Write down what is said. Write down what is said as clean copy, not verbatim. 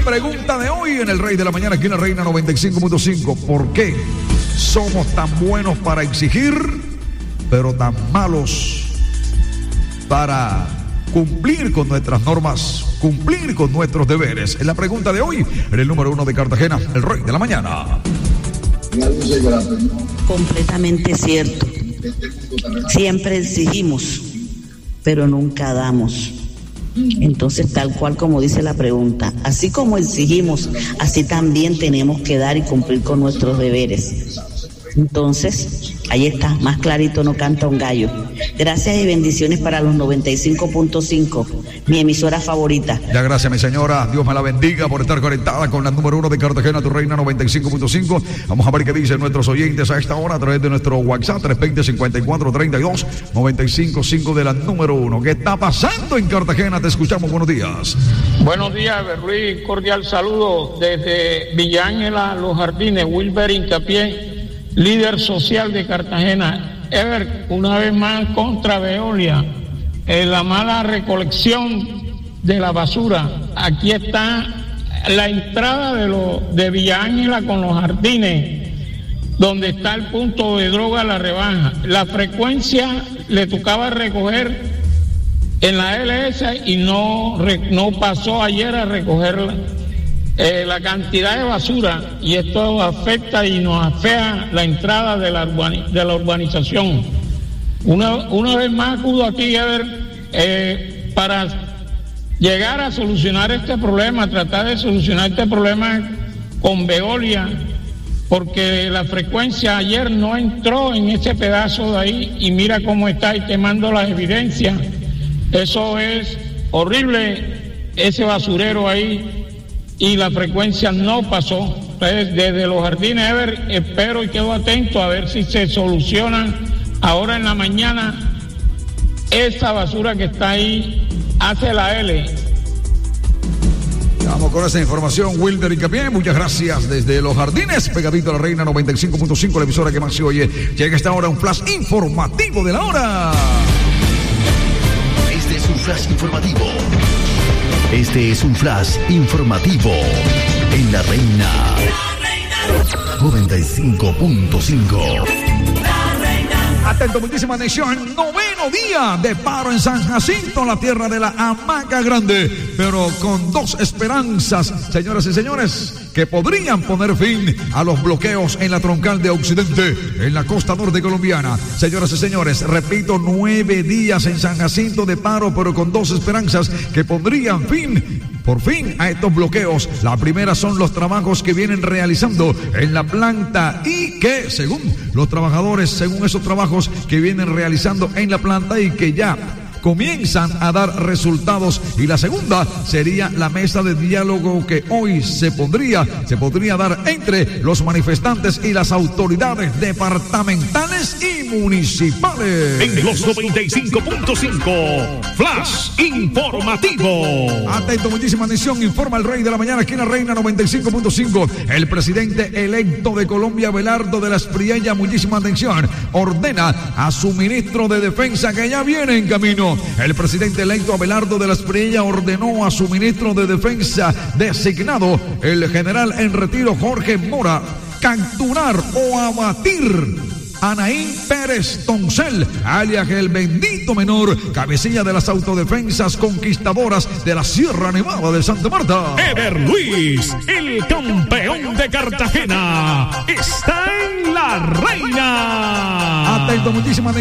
pregunta de hoy en el Rey de la Mañana, aquí en la Reina 95.5. ¿Por qué somos tan buenos para exigir, pero tan malos para cumplir con nuestras normas, cumplir con nuestros deberes? Es la pregunta de hoy en el número 1 de Cartagena, el Rey de la Mañana. Completamente cierto. Siempre exigimos, pero nunca damos. Entonces, tal cual como dice la pregunta, así como exigimos, así también tenemos que dar y cumplir con nuestros deberes. Entonces, ahí está, más clarito no canta un gallo. Gracias y bendiciones para los 95.5, mi emisora favorita. Ya, gracias, mi señora. Dios me la bendiga por estar conectada con la número 1 de Cartagena, tu Reina 95.5. Vamos a ver qué dicen nuestros oyentes a esta hora a través de nuestro WhatsApp 320-5432-955 de la número 1. ¿Qué está pasando en Cartagena? Te escuchamos. Buenos días. Buenos días, Luis. Cordial saludo desde Villa Ángela, Los Jardines. Wilber Hincapié, líder social de Cartagena. Ever, una vez más contra Veolia, la mala recolección de la basura. Aquí está la entrada de Villa Ángela con Los Jardines, donde está el punto de droga La Rebaja. La frecuencia le tocaba recoger en la LS y no pasó ayer a recogerla. La cantidad de basura, y esto afecta y nos afea la entrada de la urbanización. Una vez más acudo aquí, Ever, para llegar a solucionar este problema, tratar de solucionar este problema con Veolia, porque la frecuencia ayer no entró en ese pedazo de ahí y mira cómo está ahí quemando las evidencias. Eso es horrible, ese basurero ahí. Y la frecuencia no pasó. Entonces, desde Los Jardines, Ever, espero y quedo atento a ver si se soluciona ahora en la mañana esa basura que está ahí hacia la L. Vamos con esa información, Wilder Hincapié. Muchas gracias desde Los Jardines, pegadito a la Reina 95.5, la emisora que más se oye. Llega esta hora un flash informativo de la hora. Este es un flash informativo. Este es un flash informativo en la Reina 95.5. Atento, muchísima atención. 9º día de paro en San Jacinto, la tierra de la hamaca grande, pero con dos esperanzas, señoras y señores, que podrían poner fin a los bloqueos en la troncal de Occidente, en la costa norte colombiana. Señoras y señores, repito, 9 días en San Jacinto de paro, pero con dos esperanzas que pondrían por fin a estos bloqueos. La primera son los trabajos que vienen realizando en la planta y que, según los trabajadores, según esos trabajos que vienen realizando en la planta y que ya comienzan a dar resultados. Y la segunda sería la mesa de diálogo que hoy se podría dar entre los manifestantes y las autoridades departamentales y municipales. En los 95.5, flash informativo. Atento, muchísima atención, informa el Rey de la Mañana aquí en la Reina 95.5. El presidente electo de Colombia, Abelardo de la Espriella, muchísima atención, ordena a su ministro de Defensa que ya viene en camino. El presidente electo Abelardo de la Espriella ordenó a su ministro de Defensa designado, el general en retiro Jorge Mora, capturar o abatir a Naín Pérez Toncel, alias el bendito menor, cabecilla de las autodefensas conquistadoras de la Sierra Nevada de Santa Marta. Ever Luis, el campeón de Cartagena, está en la Reina. Atento, muchísimas